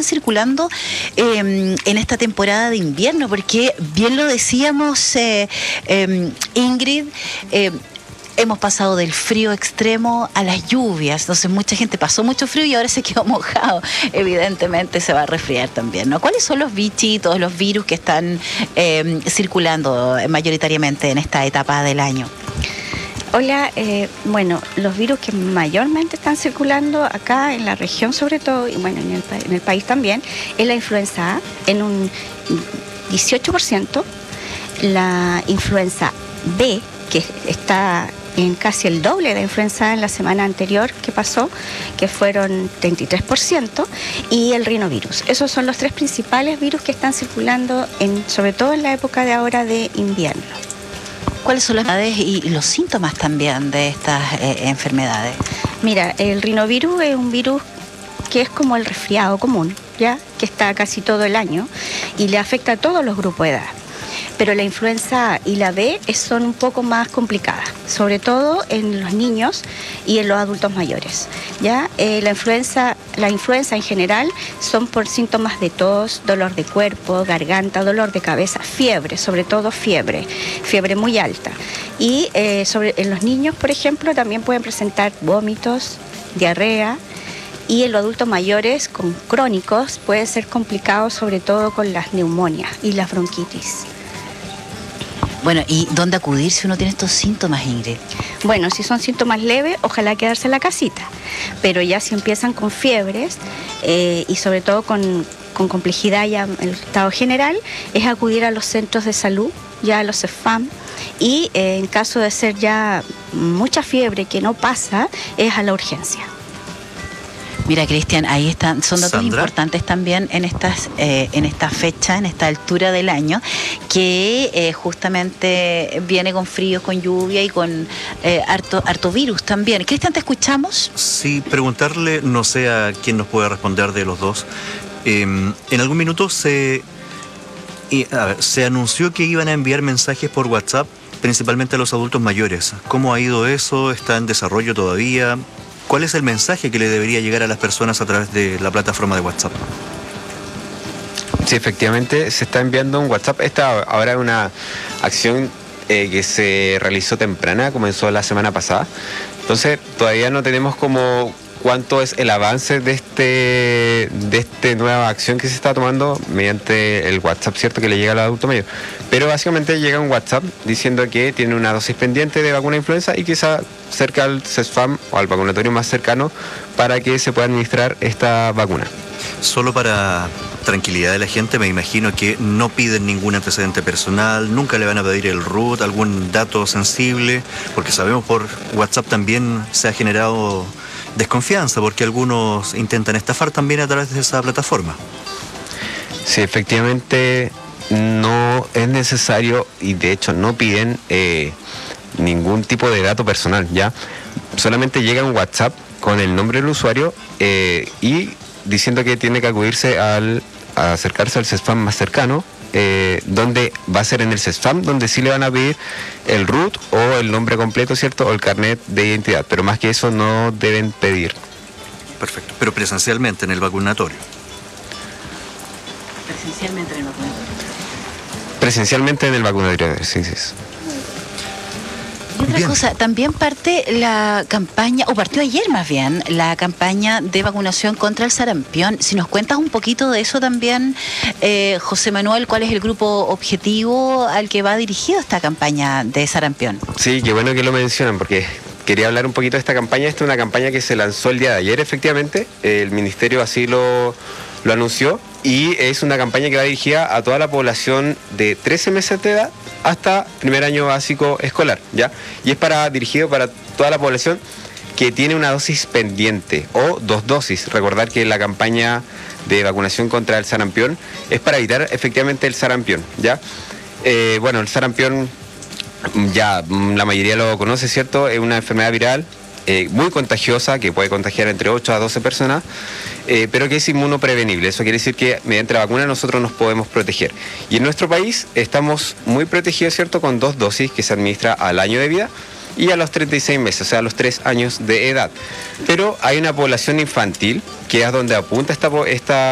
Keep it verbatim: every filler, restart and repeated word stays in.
están circulando eh, en esta temporada de invierno, porque bien lo decíamos, eh, eh, Ingrid, eh, hemos pasado del frío extremo a las lluvias, entonces mucha gente pasó mucho frío y ahora se quedó mojado, evidentemente se va a resfriar también, ¿no? ¿Cuáles son los bichitos, los virus que están eh, circulando mayoritariamente en esta etapa del año? Hola, eh, bueno, los virus que mayormente están circulando acá en la región sobre todo, y bueno, en el, en el país también, es la influenza A en un dieciocho por ciento, la influenza B, que está en casi el doble de la influenza A en la semana anterior que pasó, que fueron treinta y tres por ciento, y el rinovirus. Esos son los tres principales virus que están circulando, en, sobre todo en la época de ahora de invierno. ¿Cuáles son las enfermedades y los síntomas también de estas eh, enfermedades? Mira, el rinovirus es un virus que es como el resfriado común, ¿ya? Que está casi todo el año y le afecta a todos los grupos de edad. Pero la influenza A y la B son un poco más complicadas, sobre todo en los niños y en los adultos mayores. ¿Ya? Eh, la influenza, la influenza en general son por síntomas de tos, dolor de cuerpo, garganta, dolor de cabeza, fiebre, sobre todo fiebre, fiebre muy alta. Y eh, sobre, en los niños, por ejemplo, también pueden presentar vómitos, diarrea. Y en los adultos mayores con crónicos puede ser complicado, sobre todo con las neumonias y las bronquitis. Bueno, ¿y dónde acudir si uno tiene estos síntomas, Ingrid? Bueno, si son síntomas leves, ojalá quedarse en la casita. Pero ya si empiezan con fiebres eh, y sobre todo con, con complejidad ya en el estado general, es acudir a los centros de salud, ya a los CEFAM, y eh, en caso de ser ya mucha fiebre que no pasa, es a la urgencia. Mira, Cristian, ahí están, son datos Sandra. importantes también en estas, eh, en esta fecha, en esta altura del año, que eh, justamente viene con frío, con lluvia y con eh, harto, harto virus también. Cristian, ¿te escuchamos? Sí, preguntarle, no sé a quién nos puede responder de los dos. Eh, en algún minuto se, y, a ver, se anunció que iban a enviar mensajes por WhatsApp, principalmente a los adultos mayores. ¿Cómo ha ido eso? ¿Está en desarrollo todavía? ¿Cuál es el mensaje que le debería llegar a las personas a través de la plataforma de WhatsApp? Sí, efectivamente se está enviando un WhatsApp. Esta ahora es una acción eh, que se realizó temprana, comenzó la semana pasada. Entonces todavía no tenemos como cuánto es el avance de este de esta nueva acción que se está tomando mediante el WhatsApp, ¿cierto? Que le llega al adulto mayor. Pero básicamente llega un WhatsApp diciendo que tiene una dosis pendiente de vacuna de influenza y que se acerca al CESFAM o al vacunatorio más cercano para que se pueda administrar esta vacuna. Solo para tranquilidad de la gente, me imagino que no piden ningún antecedente personal, nunca le van a pedir el root, algún dato sensible, porque sabemos por WhatsApp también se ha generado desconfianza, porque algunos intentan estafar también a través de esa plataforma. Sí, efectivamente no es necesario y de hecho no piden eh, ningún tipo de dato personal, ¿ya? Solamente llega un WhatsApp con el nombre del usuario eh, y diciendo que tiene que acudirse al a acercarse al CESFAM más cercano, eh, donde va a ser en el CESFAM, donde sí le van a pedir el root o el nombre completo, ¿cierto? O el carnet de identidad, pero más que eso no deben pedir. Perfecto, pero presencialmente en el vacunatorio. Presencialmente en el vacunatorio. Presencialmente en el vacunatorio, sí, sí. Y otra Bien. cosa, también parte la campaña, o partió ayer más bien, la campaña de vacunación contra el sarampión. Si nos cuentas un poquito de eso también, eh, José Manuel, ¿cuál es el grupo objetivo al que va dirigida esta campaña de sarampión? Sí, qué bueno que lo mencionan, porque quería hablar un poquito de esta campaña. Esta es una campaña que se lanzó el día de ayer, efectivamente. El ministerio así lo, lo anunció. Y es una campaña que va dirigida a toda la población de trece meses de edad hasta primer año básico escolar, ¿ya? Y es para dirigido para toda la población que tiene una dosis pendiente o dos dosis. Recordar que la campaña de vacunación contra el sarampión es para evitar efectivamente el sarampión, ¿ya? Eh, bueno, el sarampión ya la mayoría lo conoce, ¿cierto? Es una enfermedad viral eh, muy contagiosa que puede contagiar entre ocho a doce personas, eh, pero que es inmunoprevenible. Eso quiere decir que mediante la vacuna nosotros nos podemos proteger. Y en nuestro país estamos muy protegidos, ¿cierto? Con dos dosis que se administra al año de vida y a los treinta y seis meses, o sea, a los tres años de edad. Pero hay una población infantil, que es donde apunta esta, esta